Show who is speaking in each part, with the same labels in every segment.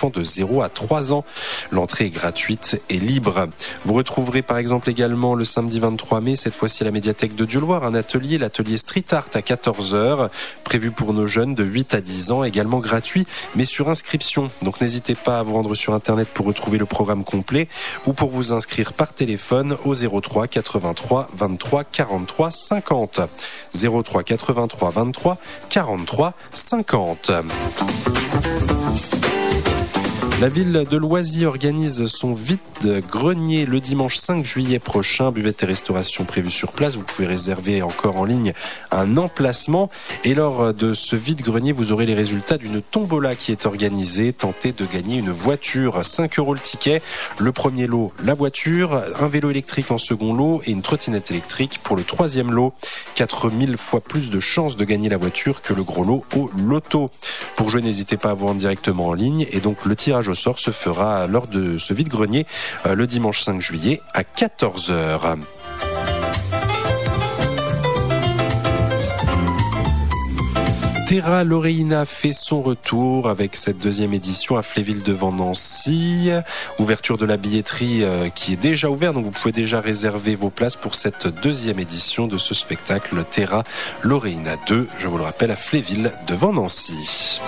Speaker 1: enfants de 0 à 3 ans. L'entrée est gratuite et libre. Vous retrouverez par exemple également le samedi 23 mai, cette fois-ci à la médiathèque de Dieulouard, l'atelier Street Art à 14h, prévu pour nos jeunes de 8 à 10 ans, également gratuit, mais sur inscription. Donc n'hésitez pas à vous rendre sur internet pour retrouver le programme complet ou pour vous inscrire par téléphone au 03 83 23 43 50. 03 83 23 43 50. La ville de Loisy organise son vide-grenier le dimanche 5 juillet prochain. Buvette et restauration prévues sur place. Vous pouvez réserver encore en ligne un emplacement. Et lors de ce vide-grenier, vous aurez les résultats d'une tombola qui est organisée. Tentez de gagner une voiture. 5 € le ticket. Le premier lot, la voiture. Un vélo électrique en second lot et une trottinette électrique pour le troisième lot. 4000 fois plus de chances de gagner la voiture que le gros lot au loto. Pour jouer, n'hésitez pas à vous rendre directement en ligne. Et donc, le tirage au sort se fera lors de ce vide-grenier le dimanche 5 juillet à 14h. Terra Laureina fait son retour avec cette deuxième édition à Fléville devant Nancy. Ouverture de la billetterie qui est déjà ouverte, donc vous pouvez déjà réserver vos places pour cette deuxième édition de ce spectacle Terra Laureina 2, je vous le rappelle, à Fléville devant Nancy.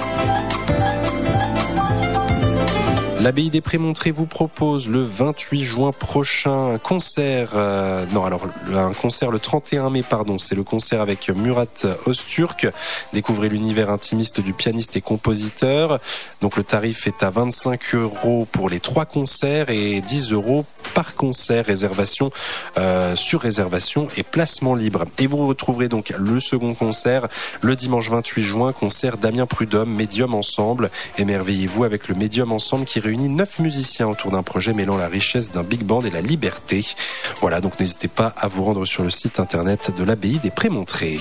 Speaker 1: L'Abbaye des Prémontrés vous propose le 28 juin prochain un concert, un concert le 31 mai, c'est le concert avec Murat Öztürk. Découvrez l'univers intimiste du pianiste et compositeur. Donc le tarif est à 25 € pour les 3 concerts et 10 € par concert, réservation sur réservation et placement libre. Et vous retrouverez donc le second concert le dimanche 28 juin, concert Damien Prudhomme, Médium Ensemble. Émerveillez-vous avec le Médium Ensemble qui réunit 9 musiciens autour d'un projet mêlant la richesse d'un big band et la liberté. Voilà, donc n'hésitez pas à vous rendre sur le site internet de l'Abbaye des Prémontrés.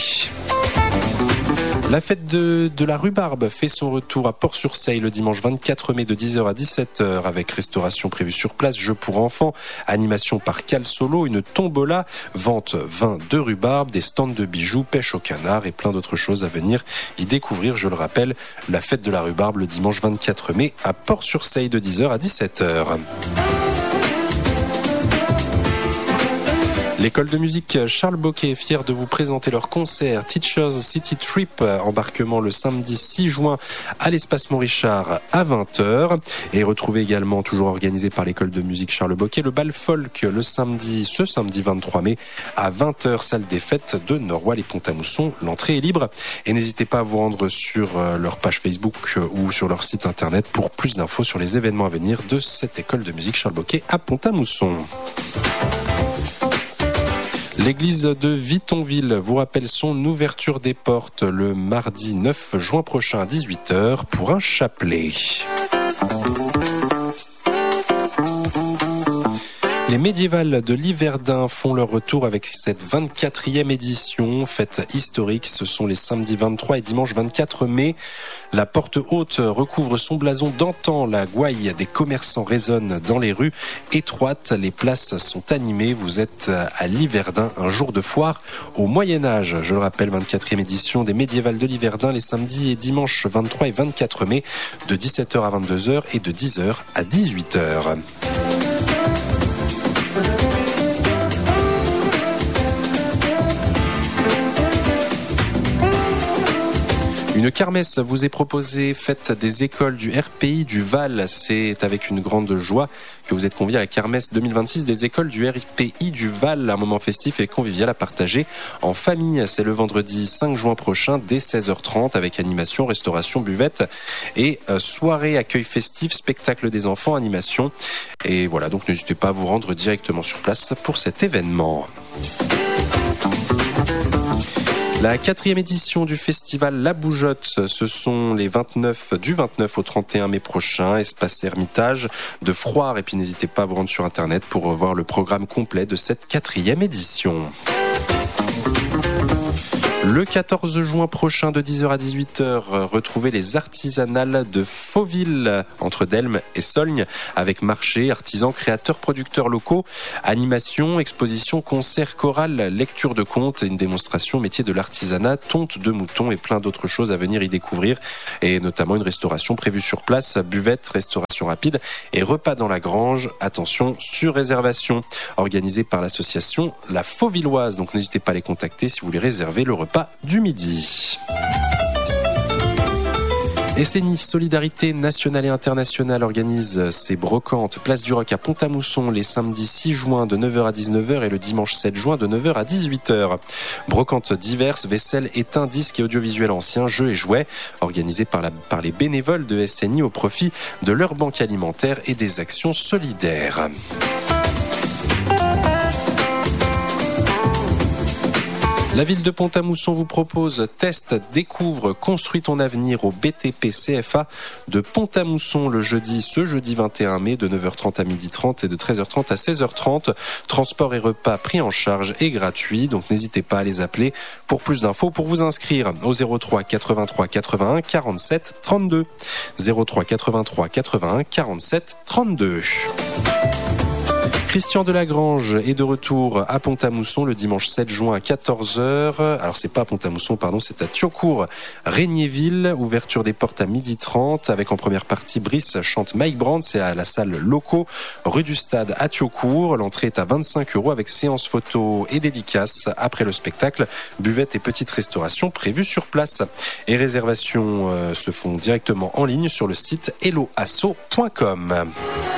Speaker 1: La fête de la rhubarbe fait son retour à Port-sur-Seille le dimanche 24 mai de 10h à 17h avec restauration prévue sur place, jeux pour enfants, animation par Cal Solo, une tombola, vente vin de rhubarbe, des stands de bijoux, pêche au canard et plein d'autres choses à venir y découvrir. Je le rappelle, la fête de la rhubarbe le dimanche 24 mai à Port-sur-Seille de 10h à 17h. L'école de musique Charles Bocquet est fière de vous présenter leur concert Teachers City Trip, embarquement le samedi 6 juin à l'espace Montrichard à 20h. Et retrouvez également, toujours organisé par l'école de musique Charles Bocquet, le bal folk ce samedi 23 mai à 20h, salle des fêtes de Noroy-les-Pont-à-Mousson. L'entrée est libre. Et n'hésitez pas à vous rendre sur leur page Facebook ou sur leur site internet pour plus d'infos sur les événements à venir de cette école de musique Charles Bocquet à Pont-à-Mousson. L'église de Vittonville vous rappelle son ouverture des portes le mardi 9 juin prochain à 18h pour un chapelet. Les médiévales de Liverdun font leur retour avec cette 24e édition, fête historique. Ce sont les samedis 23 et dimanche 24 mai. La porte haute recouvre son blason d'antan. La gouaille des commerçants résonne dans les rues étroites. Les places sont animées. Vous êtes à Liverdun, un jour de foire au Moyen-Âge. Je le rappelle, 24e édition des médiévales de Liverdun les samedis et dimanches 23 et 24 mai de 17h à 22h et de 10h à 18h. Une kermesse vous est proposée, fête des écoles du RPI du Val. C'est avec une grande joie que vous êtes conviés à la kermesse 2026 des écoles du RPI du Val. Un moment festif et convivial à partager en famille. C'est le vendredi 5 juin prochain dès 16h30 avec animation, restauration, buvette et soirée, accueil festif, spectacle des enfants, animation. Et voilà, donc n'hésitez pas à vous rendre directement sur place pour cet événement. La 4e édition du festival La Bougeotte, ce sont du 29 au 31 mai prochain, espace Hermitage de Froire. Et puis n'hésitez pas à vous rendre sur internet pour voir le programme complet de cette 4e édition. Le 14 juin prochain de 10h à 18h, retrouvez les artisanales de Fauville entre Delme et Solgne avec marché, artisans, créateurs, producteurs locaux, animation, exposition, concert, chorale, lecture de contes et une démonstration métier de l'artisanat, tonte de mouton et plein d'autres choses à venir y découvrir et notamment une restauration prévue sur place, buvette, restauration rapide et repas dans la grange, attention, sur réservation, organisé par l'association La Fauvilloise. Donc n'hésitez pas à les contacter si vous voulez réserver le repas du midi. SNI, Solidarité nationale et internationale, organise ses brocantes Place du Roc à Pont-à-Mousson les samedis 6 juin de 9h à 19h et le dimanche 7 juin de 9h à 18h. Brocantes diverses, vaisselle, étain, disques et audiovisuels anciens, jeux et jouets, organisés par les bénévoles de SNI au profit de leur banque alimentaire et des actions solidaires. La ville de Pont-à-Mousson vous propose Teste, découvre, construis ton avenir au BTP CFA de Pont-à-Mousson ce jeudi 21 mai de 9h30 à 12h30 et de 13h30 à 16h30. Transport et repas pris en charge et gratuit, donc n'hésitez pas à les appeler pour plus d'infos, pour vous inscrire au 03 83 81 47 32. 03 83 81 47 32. Christian Delagrange est de retour à Pont-à-Mousson le dimanche 7 juin à 14h. Alors c'est pas à Pont-à-Mousson, c'est à Thiocourt, Régnéville. Ouverture des portes à 12h30 avec en première partie Brice chante Mike Brandt. C'est à la salle Locaux, rue du Stade à Thiocourt. L'entrée est à 25 € avec séance photo et dédicace. Après le spectacle, buvette et petite restauration prévues sur place. Et réservations se font directement en ligne sur le site helloasso.com.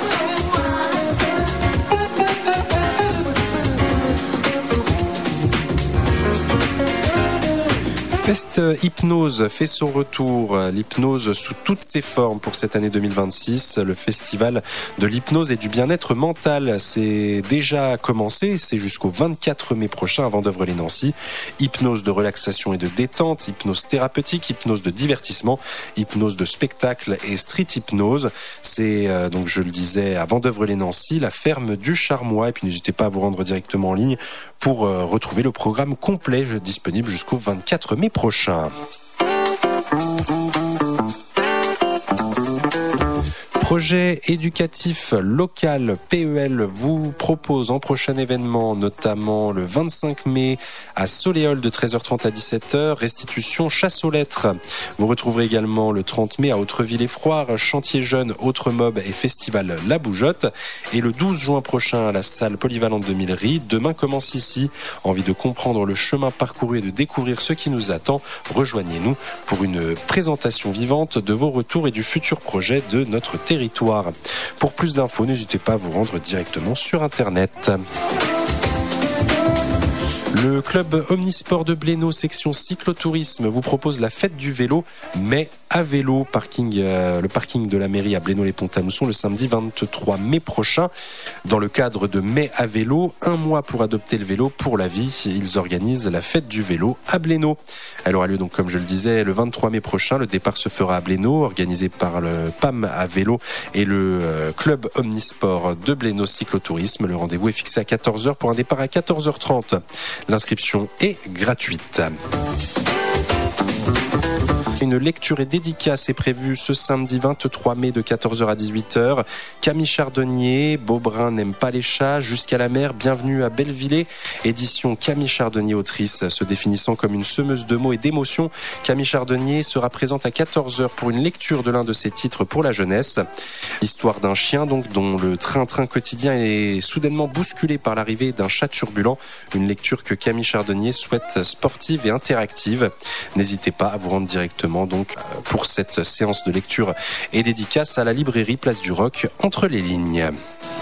Speaker 1: Fest Hypnose fait son retour, l'hypnose sous toutes ses formes pour cette année 2026. Le festival de l'hypnose et du bien-être mental, c'est déjà commencé, c'est jusqu'au 24 mai prochain à Vendeuvre-les-Nancy. Hypnose de relaxation et de détente, hypnose thérapeutique, hypnose de divertissement, hypnose de spectacle et street hypnose. C'est donc, je le disais, à Vendeuvre-les-Nancy, la ferme du Charmois. Et puis n'hésitez pas à vous rendre directement en ligne pour retrouver le programme complet disponible jusqu'au 24 mai prochain. Projet éducatif local PEL vous propose en prochain événement, notamment le 25 mai à Soléol de 13h30 à 17h, restitution chasse aux lettres. Vous retrouverez également le 30 mai à Autreville-et-Froid, chantier jeune, autres mob et festival La Bougeotte. Et le 12 juin prochain à la salle polyvalente de Millery, Demain commence ici. Envie de comprendre le chemin parcouru et de découvrir ce qui nous attend? Rejoignez-nous pour une présentation vivante de vos retours et du futur projet de notre territoire. Pour plus d'infos, n'hésitez pas à vous rendre directement sur Internet. Le club Omnisport de Blénaud, section cyclotourisme, vous propose la fête du vélo, mais à vélo, le parking de la mairie à Blénaud-les-Pont-à-Mousson le samedi 23 mai prochain. Dans le cadre de Mai à vélo, un mois pour adopter le vélo pour la vie, ils organisent la fête du vélo à Blénaud. Elle aura lieu donc, comme je le disais, le 23 mai prochain. Le départ se fera à Blénaud, organisé par le PAM à vélo et le club Omnisport de Blénaud cyclotourisme. Le rendez-vous est fixé à 14h pour un départ à 14h30. L'inscription est gratuite. Une lecture et dédicace est prévue ce samedi 23 mai de 14h à 18h. Camille Chardonnier, Beaubrun n'aime pas les chats, Jusqu'à la mer, bienvenue à Bellevillers. Édition Camille Chardonnier, autrice se définissant comme une semeuse de mots et d'émotions. Camille Chardonnier sera présente à 14h pour une lecture de l'un de ses titres pour la jeunesse. L'histoire d'un chien donc dont le train-train quotidien est soudainement bousculé par l'arrivée d'un chat turbulent. Une lecture que Camille Chardonnier souhaite sportive et interactive. N'hésitez pas à vous rendre directement donc pour cette séance de lecture et dédicace à la librairie Place du Roc entre les lignes.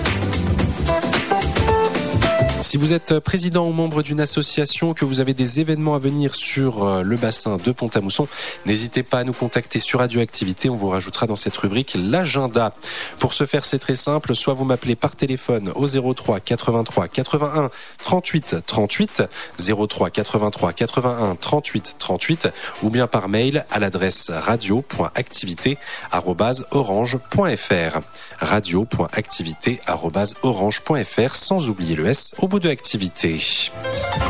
Speaker 1: Si vous êtes président ou membre d'une association, que vous avez des événements à venir sur le bassin de Pont-à-Mousson, n'hésitez pas à nous contacter sur Radioactivité. On vous rajoutera dans cette rubrique l'agenda. Pour ce faire, c'est très simple. Soit vous m'appelez par téléphone au 03 83 81 38 38, 03 83 81 38 38, ou bien par mail à l'adresse radio.activité@orange.fr. radio.activité@orange.fr, sans oublier le S au bout de activité.